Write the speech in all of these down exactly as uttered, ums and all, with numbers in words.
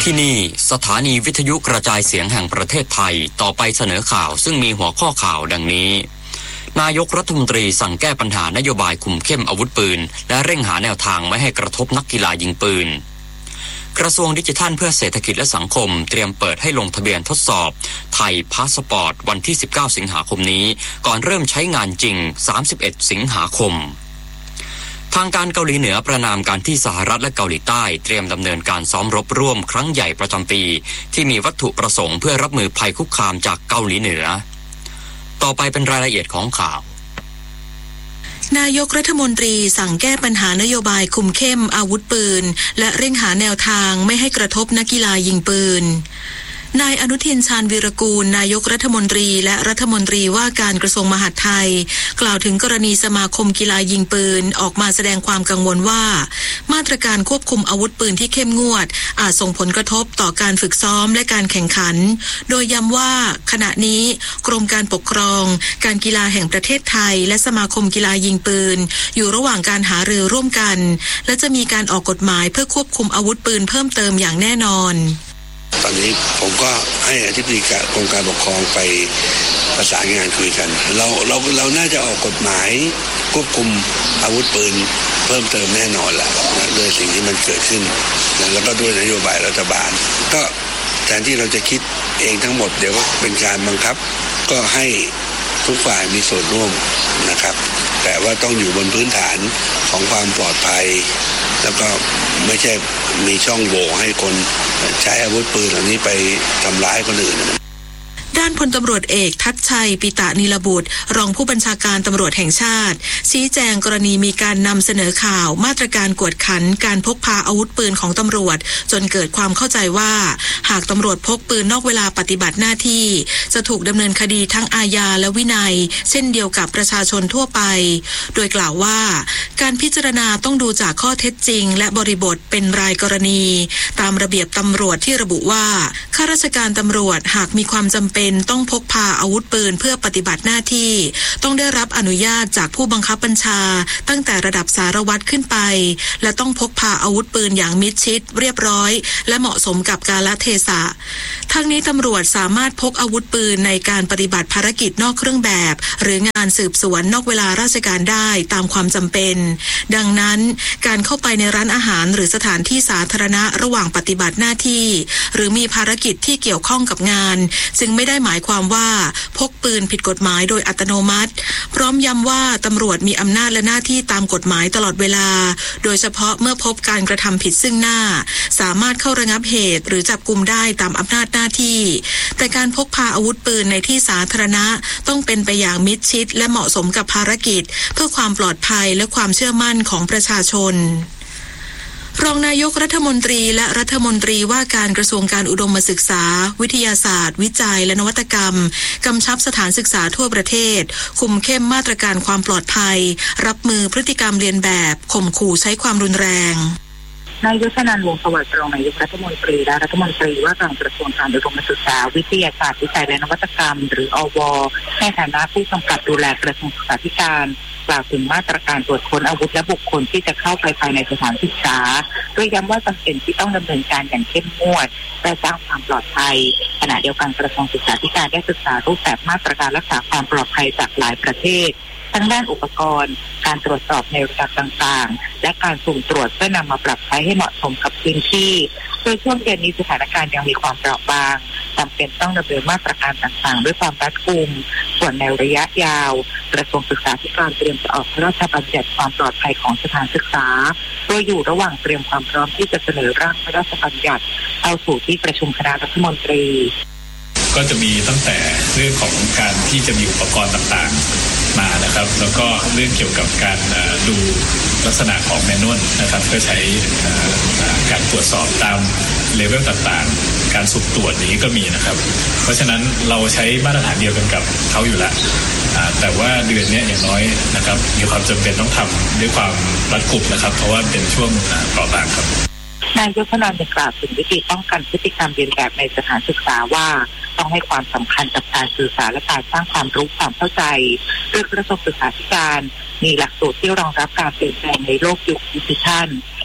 ที่นี่สถานีวิทยุกระจายเสียงแห่งประเทศไทยต่อไปเสนอข่าวซึ่งมีหัวข้อข่าวดังนี้นายกรัฐมนตรีสั่งแก้ปัญหานโยบายคุมเข้มอาวุธปืนและเร่งหาแนวทางไม่ให้กระทบนักกีฬายิงปืนกระทรวงดิจิทัลเพื่อเศรษฐกิจและสังคมเตรียมเปิดให้ลงทะเบียนทดสอบไทยพาสปอร์ตวันที่สิบเก้าสิงหาคมนี้ก่อนเริ่มใช้งานจริงสามสิบเอ็ดสิงหาคมทางการเกาหลีเหนือประนามการที่สหรัฐและเกาหลีใต้เตรียมดำเนินการซ้อมรบร่วมครั้งใหญ่ประจำปีที่มีวัตถุประสงค์เพื่อรับมือภัยคุกคามจากเกาหลีเหนือต่อไปเป็นรายละเอียดของข่าวนายกรัฐมนตรีสั่งแก้ปัญหานโยบายคุมเข้มอาวุธปืนและเร่งหาแนวทางไม่ให้กระทบนักกีฬายิงปืนนายอนุทินชาญวีรกูลนายกรัฐมนตรีและรัฐมนตรีว่าการกระทรวงมหาดไทยกล่าวถึงกรณีสมาคมกีฬายิงปืนออกมาแสดงความกังวลว่ามาตรการควบคุมอาวุธปืนที่เข้มงวดอาจส่งผลกระทบต่อการฝึกซ้อมและการแข่งขันโดยย้ำว่าขณะนี้กรมการปกครองการกีฬาแห่งประเทศไทยและสมาคมกีฬายิงปืนอยู่ระหว่างการหารือร่วมกันและจะมีการออกกฎหมายเพื่อควบคุมอาวุธปืนเพิ่มเติมอย่างแน่นอนตอนนี้ผมก็ให้อธิบดีกรมการปกครองไปประสานงานคุยกันเราเราเราน่าจะออกกฎหมายควบคุมอาวุธปืนเพิ่มเติมแน่นอนแหละนะโดยสิ่งที่มันเกิดขึ้นนะแล้วก็ด้วยนโยบายรัฐบาลก็แทนที่เราจะคิดเองทั้งหมดเดี๋ยวก็เป็นการบังคับก็ให้ทุกฝ่ายมีส่วนร่วมนะครับแต่ว่าต้องอยู่บนพื้นฐานของความปลอดภัยแล้วก็ไม่ใช่มีช่องโหว่ให้คนใช้อาวุธปืนเหล่านี้ไปทำร้ายคนอื่นด้านพลตำรวจเอกทัชชัยปิตะนิลบุตรรองผู้บัญชาการตำรวจแห่งชาติชี้แจงกรณีมีการนำเสนอข่าวมาตรการกวดขันการพกพาอาวุธปืนของตำรวจจนเกิดความเข้าใจว่าหากตำรวจพกปืนนอกเวลาปฏิบัติหน้าที่จะถูกดำเนินคดีทั้งอาญาและวินัยเช่นเดียวกับประชาชนทั่วไปโดยกล่าวว่าการพิจารณาต้องดูจากข้อเท็จจริงและบริบทเป็นรายกรณีตามระเบียบตำรวจที่ระบุว่าข้าราชการตำรวจหากมีความจำเป็นต้องพกพาอาวุธปืนเพื่อปฏิบัติหน้าที่ต้องได้รับอนุญาตจากผู้บังคับบัญชาตั้งแต่ระดับสารวัตรขึ้นไปและต้องพกพาอาวุธปืนอย่างมิดชิดเรียบร้อยและเหมาะสมกับกาลเทศะทั้งนี้ตำรวจสามารถพกอาวุธปืนในการปฏิบัติภารกิจนอกเครื่องแบบหรืองานสืบสวนนอกเวลาราชการได้ตามความจำเป็นดังนั้นการเข้าไปในร้านอาหารหรือสถานที่สาธารณะระหว่างปฏิบัติหน้าที่หรือมีภารกิจที่เกี่ยวข้องกับงานจึงไม่ได้หมายความว่าพกปืนผิดกฎหมายโดยอัตโนมัติพร้อมย้ำว่าตำรวจมีอำนาจและหน้าที่ตามกฎหมายตลอดเวลาโดยเฉพาะเมื่อพบการกระทำผิดซึ่งหน้าสามารถเข้าระงับเหตุหรือจับกุมได้ตามอำนาจหน้าที่แต่การพกพาอาวุธปืนในที่สาธารณะต้องเป็นไปอย่างมิดชิดและเหมาะสมกับภารกิจเพื่อความปลอดภัยและความเชื่อมั่นของประชาชนรองนายกรัฐมนตรีและรัฐมนตรีว่าการกระทรวงการอุดมศึกษาวิทยาศาสตร์วิจัยและนวัตกรรมกำชับสถานศึกษาทั่วประเทศคุมเข้มมาตรการความปลอดภัยรับมือพฤติกรรมเลียนแบบข่มขู่ใช้ความรุนแรงนายยศนันท์วงศ์สวัสดิ์รองนายกรัฐมนตรีและรัฐมนตรีว่าการกระทรวงการอุดมศึกษาวิทยาศาสตร์วิจัยและนวัตกรรมหรืออว.ในฐานะผู้กำกับดูแลกระทรวงศึกษาธิการกล่าวถึงมาตรการตรวจค้นอาวุธและบุคคลที่จะเข้าไปภายในสถานศึกษาโดยย้ำว่าจำเป็นที่ต้องดำเนินการอย่างเข้มงวดเพื่อสร้างความปลอดภัยขณะเดียวกันกระทรวงศึกษาธิการได้ศึกษารูปแบบมาตรการรักษาความปลอดภัยจากหลายประเทศทั้งด้านอุปกรณ์การตรวจสอบในระดับต่างๆและการสุ่มตรวจเพื่อนำมาปรับใช้ให้เหมาะสมกับพื้นที่โดยช่วงเดือนนี้สถานการณ์ยังมีความเปราะบางจำเป็นต้องดำเนินมาตรการต่างๆด้วยความรัดกุมส่วนในระยะยาวกระทรวงศึกษาธิการเตรียมจะออกพระราชบัญญัติความปลอดภัยของสถานศึกษาโดยอยู่ระหว่างเตรียมความพร้อมที่จะเสนอร่างพระราชบัญญัติเข้าสู่ที่ประชุมคณะรัฐมนตรีก็จะมีตั้งแต่เรื่องของการที่จะมีอุปกรณ์ต่างๆมานะครับแล้วก็เรื่องเกี่ยวกับการดูลักษณะของแมนนวลนะครับเพื่อใช้การตรวจสอบตามเลเวลต่างๆการสุ่มตรวจนี้ก็มีนะครับเพราะฉะนั้นเราใช้มาตรฐานเดียวกันกับเขาอยู่แล้วแต่ว่าเดือนนี้อย่างน้อยนะครับมีความจำเป็นต้องทำด้วยความรัดกุมนะครับเพราะว่าเป็นช่วงเปราะบางครับนายยศนันท์กล่าวถึงวิธีป้องกันพฤติกรรมเลียนแบบในสถานศึกษาว่าต้องให้ความสำคัญกับการสื่อสารและการสร้างความรู้ความเข้าใจโดยกระทรวงศึกษาธิการมีหลักสูตรที่รองรับการเปลี่ยนแปลงในโลกยุคดิจิทัล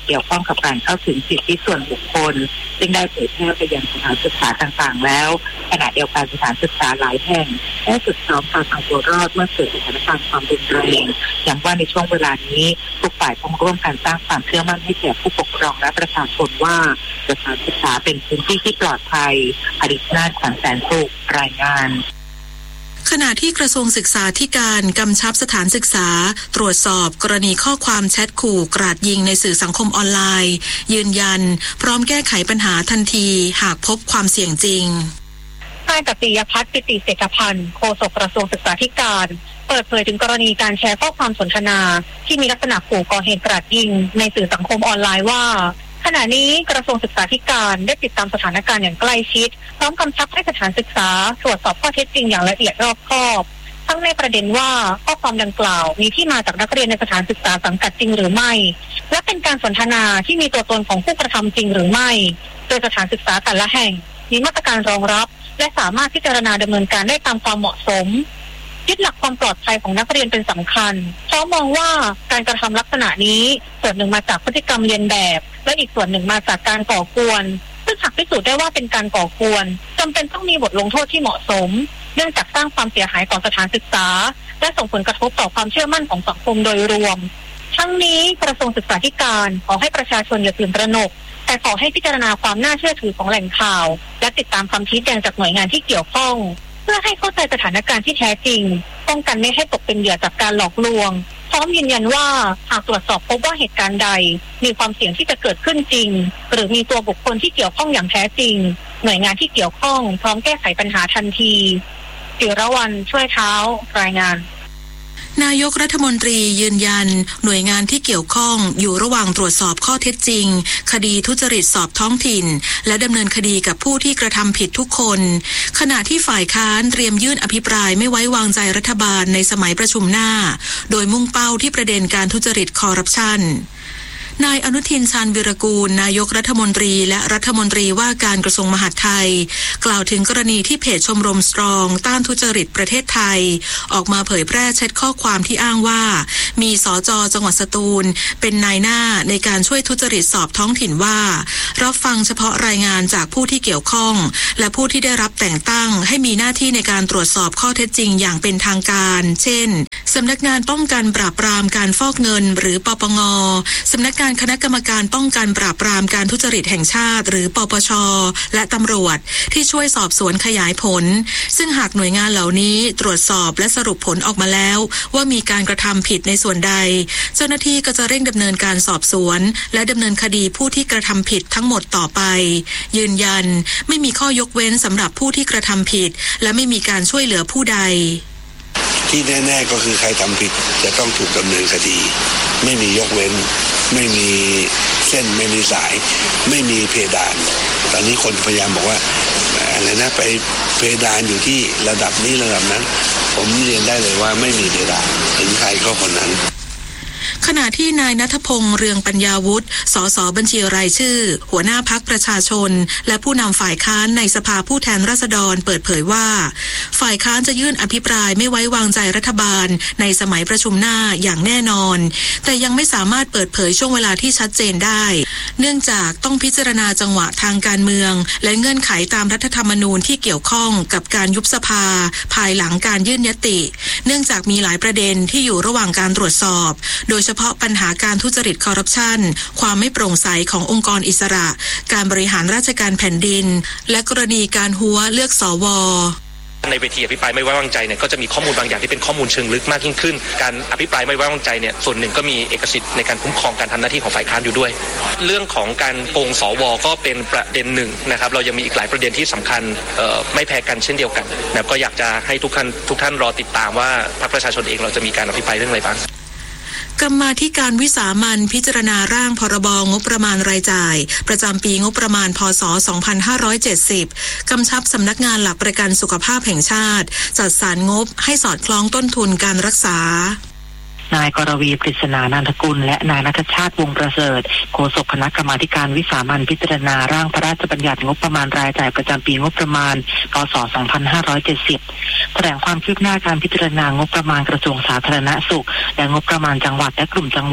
เกี่ยวข้องกับการเข้าถึงสิทธิส่วนบุคคลซึ่งได้เผยแพร่ไปยังสถานศึกษาต่างๆแล้วขณะเดียวกันสถานศึกษาหลายแห่งได้ฝึกซ้อมการเอาตัวรอดเมื่อเกิดสถานการณ์ความรุนแรงย้ำว่าในช่วงเวลานี้ทุกฝ่ายต้องร่วมกันสร้างความเชื่อมั่นให้แก่ผู้ปกครองและประชาชนว่าสถานศึกษาเป็นพื้นที่ที่ปลอดภัยอดิษนาถขวัญแสนสุขรายงานขณะที่กระทรวงศึกษาธิการกำชับสถานศึกษาตรวจสอบกรณีข้อความแชทขู่กราดยิงในสื่อสังคมออนไลน์ยืนยันพร้อมแก้ไขปัญหาทันทีหากพบความเสี่ยงจริงนายปิยพัฒน์ปิติเศรษฐพันธ์โฆษกกระทรวงศึกษาธิการเปิดเผยถึงกรณีการแชร์ข้อความสนทนาที่มีลักษณะขู่ก่อเหตุกราดยิงในสื่อสังคมออนไลน์ว่าขณะนี้กระทรวงศึกษาธิการได้ติดตามสถานการณ์อย่างใกล้ชิดพร้อมกำชับให้สถานศึกษาตรวจสอบข้อเท็จจริงอย่างละเอียดรอบคอบทั้งในประเด็นว่าข้อความดังกล่าวมีที่มาจากนักเรียนในสถานศึกษาสังกัดจริงหรือไม่และเป็นการสนทนาที่มีตัวตนของผู้กระทำจริงหรือไม่โดยสถานศึกษาแต่ละแห่งมีมาตรการรองรับและสามารถพิจารณาดำเนินการได้ตามความเหมาะสมยึดหลักความปลอดภัยของนักเรียนเป็นสำคัญเพราะมองว่าการกระทำลักษณะนี้ส่วนหนึ่งมาจากพฤติกรรมเลียนแบบและอีกส่วนหนึ่งมาจากการก่อกวนซึ่งหากพิสูจน์ได้ว่าเป็นการก่อกวนจำเป็นต้องมีบทลงโทษที่เหมาะสมเนื่องจากสร้างความเสียหายต่อสถานศึกษาและส่งผลกระทบต่อความเชื่อมั่นของสังคมโดยรวมทั้งนี้กระทรวงศึกษาธิการขอให้ประชาชนอย่าตื่นตระหนกแต่ขอให้พิจารณาความน่าเชื่อถือของแหล่งข่าวและติดตามคำชี้แจงจากหน่วยงานที่เกี่ยวข้องเพื่อให้เข้าใจสถานการณ์ที่แท้จริงป้องกันไม่ให้ตกเป็นเหยื่อจากการหลอกลวงพร้อมยืนยันว่าหากตรวจสอบพบว่าเหตุการณ์ใดมีความเสี่ยงที่จะเกิดขึ้นจริงหรือมีตัวบุคคลที่เกี่ยวข้องอย่างแท้จริงหน่วยงานที่เกี่ยวข้องพร้อมแก้ไขปัญหาทันทีจิรวรรณช่วยเท้ารายงานนายกรัฐมนตรียืนยันหน่วยงานที่เกี่ยวข้องอยู่ระหว่างตรวจสอบข้อเท็จจริงคดีทุจริตสอบท้องถิ่นและดำเนินคดีกับผู้ที่กระทำผิดทุกคนขณะที่ฝ่ายค้านเตรียมยื่นอภิปรายไม่ไว้วางใจรัฐบาลในสมัยประชุมหน้าโดยมุ่งเป้าที่ประเด็นการทุจริตคอร์รัปชันนายอนุทินชาญวิรากูลนายกรัฐมนตรีและรัฐมนตรีว่าการกระทรวงมหาดไทยกล่าวถึงกรณีที่เพจชมรมสตรองต้านทุจริตประเทศไทยออกมาเผยแพร่แชทข้อความที่อ้างว่ามีสจ.จังหวัดสตูลเป็นนายหน้าในการช่วยทุจริตสอบท้องถิ่นว่ารับฟังเฉพาะรายงานจากผู้ที่เกี่ยวข้องและผู้ที่ได้รับแต่งตั้งให้มีหน้าที่ในการตรวจสอบข้อเท็จจริงอย่างเป็นทางการเช่นสำนักงานป้องกันปราบปรามการฟอกเงินหรือปปง.สำนักงานคณะกรรมการป้องกันปราบปรามการทุจริตแห่งชาติหรือปปช.และตำรวจที่ช่วยสอบสวนขยายผลซึ่งหากหน่วยงานเหล่านี้ตรวจสอบและสรุปผลออกมาแล้วว่ามีการกระทำผิดในส่วนใดเจ้าหน้าที่ก็จะเร่งดำเนินการสอบสวนและดำเนินคดีผู้ที่กระทำผิดทั้งหมดต่อไปยืนยันไม่มีข้อยกเว้นสำหรับผู้ที่กระทำผิดและไม่มีการช่วยเหลือผู้ใดที่แน่ๆก็คือใครทำผิดจะต้องถูกดำเนินคดีไม่มียกเว้นไม่มีเส้นไม่มีสายไม่มีเพดานตอนนี้คนพยายามบอกว่าอะไรนะไปเพดานอยู่ที่ระดับนี้ระดับนั้นผมเรียนได้เลยว่าไม่มีเพดานถึงใครก็คนนั้นขณะที่นายณัฐพงษ์เรืองปัญญาวุฒิสสบัญชีรายชื่อหัวหน้าพรรคประชาชนและผู้นำฝ่ายค้านในสภาผู้แทนราษฎรเปิดเผยว่าฝ่ายค้านจะยื่นอภิปรายไม่ไว้วางใจรัฐบาลในสมัยประชุมหน้าอย่างแน่นอนแต่ยังไม่สามารถเปิดเผยช่วงเวลาที่ชัดเจนได้เนื่องจากต้องพิจารณาจังหวะทางการเมืองและเงื่อนไขตามรัฐธรรมนูญที่เกี่ยวข้องกับการยุบสภาภายหลังการยื่นยติเนื่องจากมีหลายประเด็นที่อยู่ระหว่างการตรวจสอบโดยเฉพาะปัญหาการทุจริตคอร์รัปชันความไม่โปร่งใสขององค์กรอิสระการบริหารราชการแผ่นดินและกรณีการหัวเลือกสวในเวทีอภิปรายไม่ไว้วางใจเนี่ยก็จะมีข้อมูลบางอย่างที่เป็นข้อมูลเชิงลึกมากยิ่งขึ้นการอภิปรายไม่ไว้วางใจเนี่ยส่วนหนึ่งก็มีเอกสิทธิ์ในการคุ้มครองการทำหน้าที่ของฝ่ายค้านอยู่ด้วยเรื่องของการโกงสวก็เป็นประเด็นหนึ่งนะครับเรายังมีอีกหลายประเด็นที่สำคัญไม่แพ้กันเช่นเดียวกันนะก็อยากจะให้ทุกท่านทุกท่านรอติดตามว่าพรรคประชาชนเองเราจะมีการอภิปรายเรื่องอะไรบ้างกรรมาธิการวิสามัญพิจารณาร่างพรบงบประมาณรายจ่ายประจำปีงบประมาณพ.ศ. สองพันห้าร้อยเจ็ดสิบกำชับสำนักงานหลักประกันสุขภาพแห่งชาติจัดสรรงบให้สอดคล้องต้นทุนการรักษานายกรวีปริศนานันทกุลและนายณัฐชาติวงศ์ประเสริฐโฆษกคณะกรรมาธิการวิสามัญพิจารณาร่างพระราชบัญญัติงบประมาณรายจ่ายประจำปีงบประมาณพ.ศ. สองพันห้าร้อยเจ็ดสิบแถลงความคืบหน้าการพิจารณางบประมาณกระทรวงสาธารณสุขและงบประมาณจังหวัดและกลุ่มจังหวัด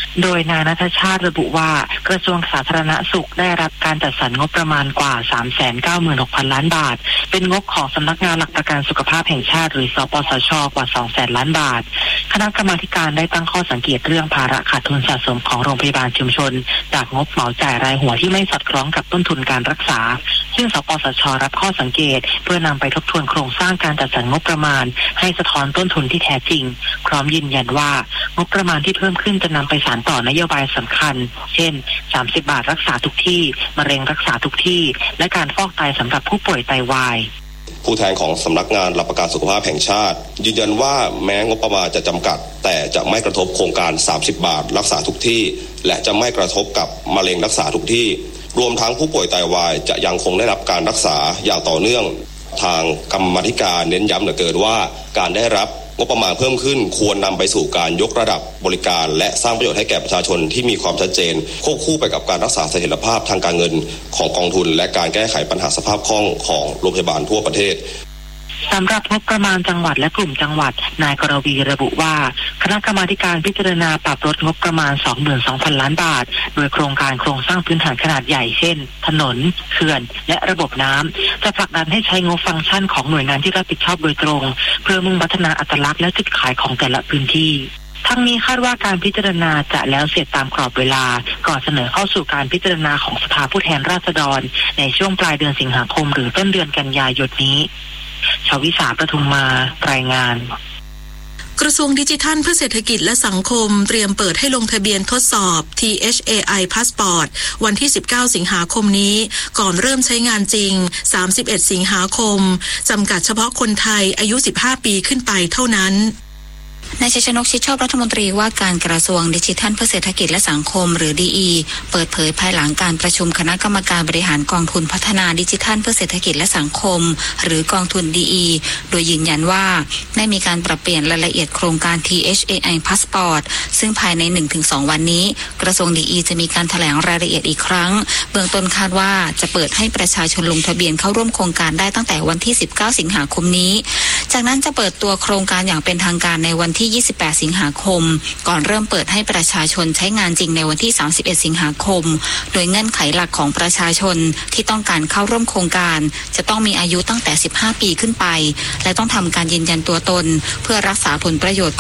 โดยนายณัฐชาติระบุว่ากระทรวงสาธารณสุขได้รับการจัดสรรงบประมาณกว่า สามแสนเก้าหมื่นหกพัน ล้านบาทเป็นงบของสำนักงานหลักประกันสุขภาพแห่งชาติหรือสปสชกว่า สองแสน ล้านบาทคณะกรรมาการได้ตั้งข้อสังเกตเรื่องภาระขาดทุนสะสมของโรงพยาบาลชุมชนจากงบเหมาจ่ายรายหัวที่ไม่สอดคล้องกับต้นทุนการรักษาซึ่งสปสชรับข้อสังเกตเพื่อนำไปทบทวนโครงสร้างการจัดสรรงบประมาณให้สะท้อนต้นทุนที่แท้จริงพร้อมยืนยันว่างบประมาณที่เพิ่มขึ้นจะนำไปสานต่อนโยบายสำคัญเช่นสามสิบบาทรักษาทุกที่มะเร็งรักษาทุกที่และการฟอกไตสำหรับผู้ป่วยไตวายผู้แทนของสำนักงานหลักประกันสุขภาพแห่งชาติยืนยันว่าแม้งบประมาณจะจำกัดแต่จะไม่กระทบโครงการสามสิบบาทรักษาทุกที่และจะไม่กระทบกับมะเร็งรักษาทุกที่รวมทั้งผู้ป่วยไตวายจะยังคงได้รับการรักษาอย่างต่อเนื่องทางกรรมาธิการเน้นย้ำเหลือเกินว่าการได้รับงบประมาณเพิ่มขึ้นควรนำไปสู่การยกระดับบริการและสร้างประโยชน์ให้แก่ประชาชนที่มีความชัดเจนควบคู่ไปกับการรักษาเสถียรภาพทางการเงินของกองทุนและการแก้ไขปัญหาสภาพคล่องของโรงพยาบาลทั่วประเทศสำหรับงบประมาณจังหวัดและกลุ่มจังหวัดนายกรวีระบุว่าคณะกรรมาการพิจารณาปรับลดงบประมาณ สองหมื่นสองพัน ล้านบาทโดยโครงการโครงสร้างพื้นฐานขนาดใหญ่เช่นถนนเขื่อนและระบบน้ำจะผลักดันให้ใช้งบฟังก์ชันของหน่วยงานที่รับผิดชอบโดยตรงเพื่อมุ่งพัฒนาอัตลักษณ์และจุดขายของแต่ละพื้นที่ทั้งนี้คาดว่าการพิจารณาจะแล้วเสร็จตามกรอบเวลาก่อนเสนอเข้าสู่การพิจารณาของสภาผู้แทนราษฎรในช่วงปลายเดือนสิงหาคมหรือต้นเดือนกันยายนนี้ชวิสาประทุมมารายงานกระทรวงดิจิทัลเพื่อเศรษฐกิจและสังคมเตรียมเปิดให้ลงทะเบียนทดสอบ ที เอช เอ ไอ Passport วันที่สิบเก้าสิงหาคมนี้ก่อนเริ่มใช้งานจริงสามสิบเอ็ดสิงหาคมจำกัดเฉพาะคนไทยอายุสิบห้าปีขึ้นไปเท่านั้นนายชัยชนกชิดชอบรัฐมนตรีว่าการกระทรวงดิจิทัลเพื่อเศรษฐกิจและสังคมหรือ ดี อี เปิดเผยภายหลังการประชุมคณะกรรมการบริหารกองทุนพัฒนาดิจิทัลเพื่อเศรษฐกิจและสังคมหรือกองทุน ดี อี โดยยืนยันว่าได้มีการปรับเปลี่ยนรายละเอียดโครงการ ที เอช เอ ไอ Passport ซึ่งภายใน หนึ่งถึงสอง วันนี้กระทรวง ดี อี จะมีการแถลงรายละเอียดอีกครั้งเบื้องต้นคาดว่าจะเปิดให้ประชาชนลงทะเบียนเข้าร่วมโครงการได้ตั้งแต่วันที่สิบเก้าสิงหาคมนี้จากนั้นจะเปิดตัวโครงการอย่างเป็นทางการในวันที่ยี่สิบแปดสิงหาคมก่อนเริ่มเปิดให้ประชาชนใช้งานจริงในวันที่สามสิบเอ็ดสิงหาคมโดยเงื่อนไขหลักของประชาชนที่ต้องการเข้าร่วมโครงการจะต้องมีอายุตั้งแต่สิบห้าปีขึ้นไปและต้องทำการยืนยันตัวตนเพื่อรักษาผลประโยชน์